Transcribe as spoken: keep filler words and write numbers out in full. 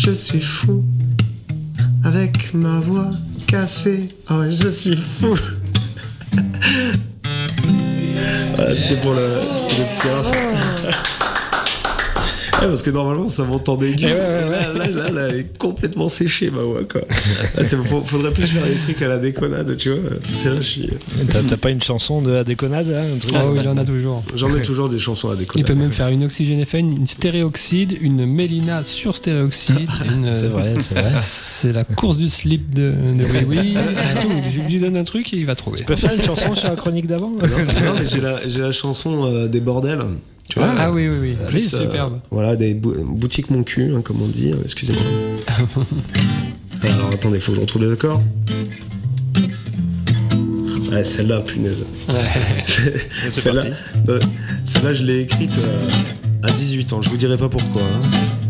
je suis fou. Avec ma voix cassée, oh ouais, je suis fou. Voilà, c'était pour le, c'était le petit raf. Ouais, parce que normalement ça monte en aigu. Ouais, ouais, ouais. Là, là, là, là, elle est complètement séchée ma voix quoi. Là, c'est, faudrait plus faire des trucs à la déconnade, tu vois. C'est là, je suis. T'as, t'as pas une chanson de la déconnade hein, un truc Ah oui, il en a toujours. J'en ai toujours des chansons à la Il déconnade. peut même faire une Oxygène F M, une stéréoxyde, une Mélina sur stéréoxyde. Une, C'est vrai, c'est vrai. C'est la course du slip de, de Oui Oui. Enfin, tout, je lui donne un truc et il va trouver. Tu peux faire une chanson sur la chronique d'avant Non, non, mais j'ai la, j'ai la chanson euh, des bordels. Tu vois, Ah oui, oui, oui. plus, Oui, c'est euh, superbe. Voilà, des bou- boutiques mon cul, hein, comme on dit. euh, Excusez-moi. Alors attendez, faut que je retrouve les accords. Ouais, celle-là, punaise. C'est celle-là, parti. euh, celle-là, je l'ai écrite euh, à dix-huit ans. Je vous dirai pas pourquoi. Hein.